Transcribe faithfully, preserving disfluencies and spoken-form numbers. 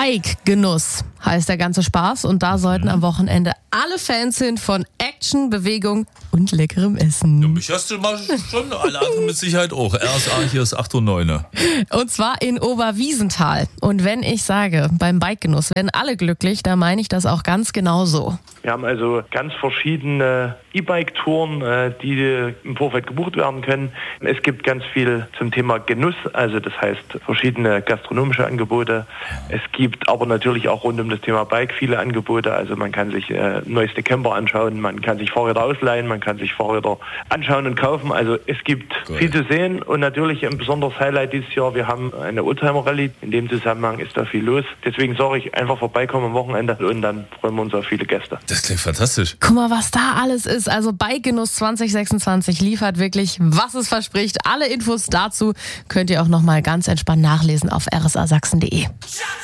Bike-Genuss heißt der ganze Spaß und da sollten am Wochenende alle Fans hin von Action, Bewegung und leckerem Essen. Ja, mich hast du mal schon, alle anderen mit Sicherheit auch. R S A hier ist acht und neun. Und zwar in Oberwiesenthal. Und wenn ich sage, beim Bike-Genuss werden alle glücklich, dann meine ich das auch ganz genau so. Wir haben also ganz verschiedene E-Bike-Touren, die im Vorfeld gebucht werden können. Es gibt ganz viel zum Thema Genuss, also das heißt verschiedene gastronomische Angebote. Es gibt aber natürlich auch rund um das Thema Bike viele Angebote. Also man kann sich äh, neueste Camper anschauen, man kann sich Fahrräder ausleihen, man kann sich Fahrräder anschauen und kaufen. Also es gibt Geil. viel zu sehen und natürlich ein besonderes Highlight dieses Jahr. Wir haben eine Oldtimer-Rallye. In dem Zusammenhang ist da viel los. Deswegen sage ich, einfach vorbeikommen am Wochenende und dann freuen wir uns auf viele Gäste. Das klingt fantastisch. Guck mal, was da alles ist. Also Bike-Genuss zwanzig sechsundzwanzig liefert wirklich, was es verspricht. Alle Infos dazu könnt ihr auch noch mal ganz entspannt nachlesen auf r s a sachsen punkt d e.